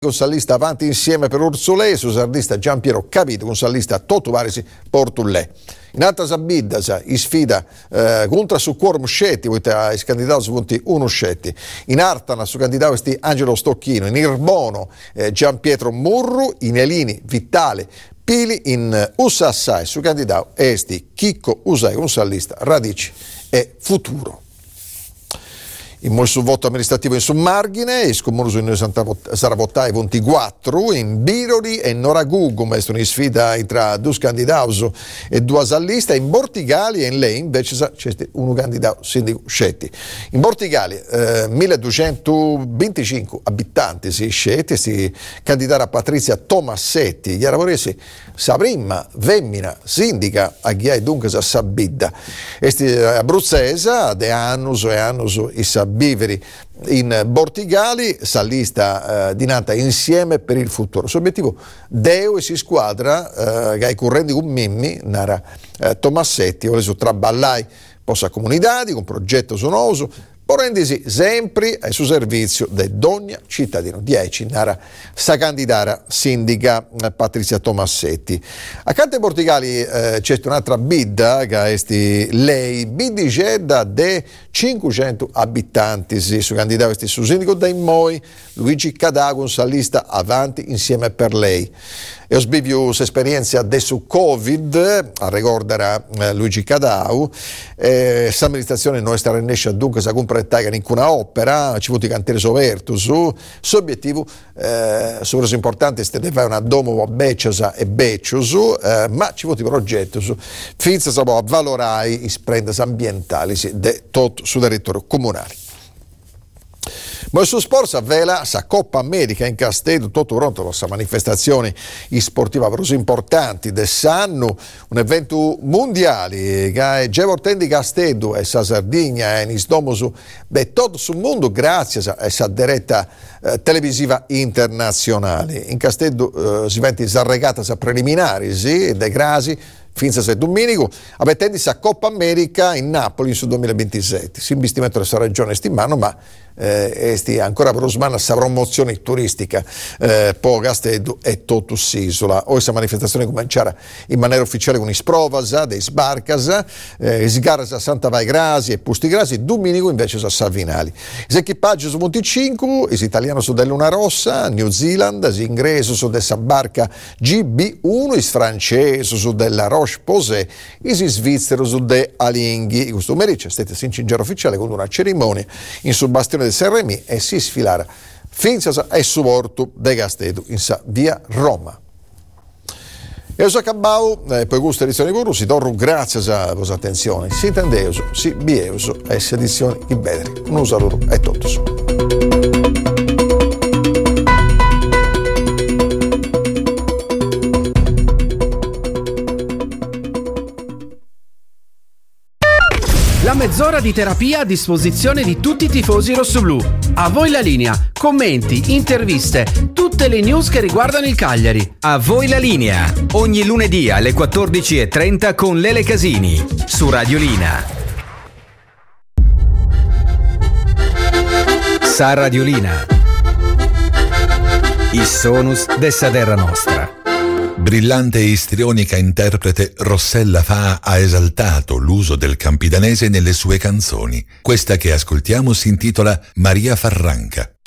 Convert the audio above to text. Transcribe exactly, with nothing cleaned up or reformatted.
con salista avanti insieme per Ursulè, su sardista Giampiero Capito con salista Toto Varisi Portullè. In altra sabidda in sfida eh, contro su Quorum Scetti, i candidati su punti uno Scetti. In Artana su candidato esti Angelo Stocchino, in Irbono eh, Giampietro Murru, in Elini Vitale Pili, in Ussassai su candidato esti Chicco Usai con salista Radici e Futuro. In mol sul voto amministrativo in Summarghine, il comune su Saravottai ventiquattro, in Biroli e Noragugo, messo in sfida tra due candidati e due salliste, in Bortigali e in lei invece c'è un candidato sindaco scetti. In Bortigali eh, milleduecentoventicinque abitanti si scetti, si candidata Patrizia Tomassetti, gli aravoresi sa prima femmina sindica a chi è dunque sa sabidda. Esti abruzzesa de annus e annus i sabiveri in Bortigali, salista eh, dinata insieme per il futuro. Il suo obiettivo deo e si squadra eh, che ai correnti con Mimmi, nara eh, Tomassetti, vuole su traballai possa comunità con progetto sonoso, rendisi sempre al suo servizio de Dogna cittadino. dieci nara sa candidata sindica Patrizia Tomassetti. Accanto ai Portigali eh, c'è un'altra bidda che è lei bidigedda de cinquecento abitanti sì, su candidato su sindaco dei Moi Luigi Cadago sa lista avanti insieme per lei. E ho sbiviu esperienza de su Covid, a ricordare eh, Luigi Cadau, eh, l'amministrazione nostra riesce dunque a completare nessuna opera, ci vuole cantiere soverto su, su obiettivo, eh, su cosa importante è di fare una domo beccia e beccio su, eh, ma ci vuole progetto su, finza si può valorare i sprendes ambientali sì, de tutto sul territorio comunale. Ma su sport avvela sa Coppa America in Castello, tutto pronto per questa manifestazione sportiva così importanti del Sanno, un evento mondiale che è già portando Castello e sa Sardegna e Nisdomo su de tutto sul mondo grazie a questa diretta eh, televisiva internazionale. In Castello eh, si venti sarregata sa preliminari, sì, de grasi finza se domenico, avvettendo sa Coppa America in Napoli sul duemilaventisette. Si investimento della regione stimano, ma eh, esti ancora per Osmana sa promozione turistica eh, po Castello e tutto s'isola. Ora questa manifestazione cominciare in maniera ufficiale con i sprovas, dei sbarcas, eh, sgaras a Santa Vai Grasi e Pusti Grasi, domenico invece sa Savinali. Gli equipaggi su venticinque, gli italiani su della Luna Rossa, New Zealand, gli inglesi su della barca G B uno, gli francesi su della Roche Posay, gli svizzeri su de Alinghi. Questo pomeriggio è stato sincero ufficiale con una cerimonia in sul bastione del Saint-Rémy e si sfilara finza e supporto de Castello in sa via Roma. E uso acabau, eh, poi questa edizione di si torno grazie a vostra attenzione. Si intendeuso, si bieuso, e si edizione di Bedri. Un saluto e tutto. La mezz'ora di terapia a disposizione di tutti i tifosi rossoblù. A voi la linea, commenti, interviste, tutte le news che riguardano il Cagliari. A voi la linea, ogni lunedì alle quattordici e trenta con Lele Casini, su Radiolina. Sa Radiolina. I sonus dessa terra nostra. Brillante e istrionica interprete, Rossella Fa ha esaltato l'uso del campidanese nelle sue canzoni. Questa che ascoltiamo si intitola Maria Farranca.